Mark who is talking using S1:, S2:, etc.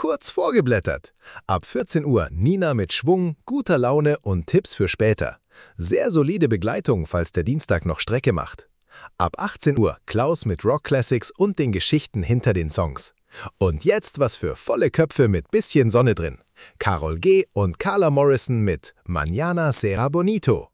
S1: kurz vorgeblättert. Ab 14 Uhr Nina mit Schwung, guter Laune und Tipps für später. Sehr solide Begleitung, falls der Dienstag noch Strecke macht. Ab 18 Uhr Klaus mit Rock Classics und den Geschichten hinter den Songs. Und jetzt was für volle Köpfe mit bisschen Sonne drin. Carol G. und Carla Morrison mit Mañana será bonito.